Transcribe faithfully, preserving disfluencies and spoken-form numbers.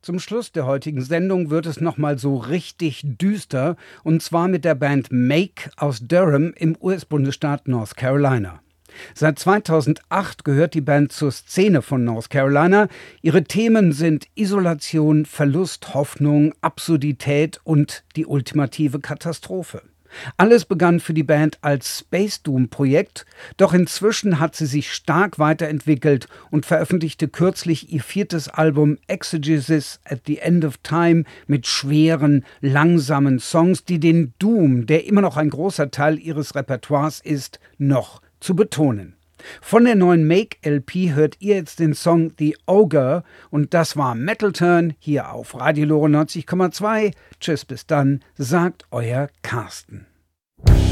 Zum Schluss der heutigen Sendung wird es nochmal so richtig düster, und zwar mit der Band Make aus Durham im U S-Bundesstaat North Carolina. Seit zweitausendacht gehört die Band zur Szene von North Carolina. Ihre Themen sind Isolation, Verlust, Hoffnung, Absurdität und die ultimative Katastrophe. Alles begann für die Band als Space Doom-Projekt, doch inzwischen hat sie sich stark weiterentwickelt und veröffentlichte kürzlich ihr viertes Album Exegesis at the End of Time mit schweren, langsamen Songs, die den Doom, der immer noch ein großer Teil ihres Repertoires ist, noch zu betonen. Von der neuen Make-L P hört ihr jetzt den Song The Ogre, und das war Metal Turn hier auf Radio Lore neunzig Komma zwei. Tschüss, bis dann, sagt euer Carsten.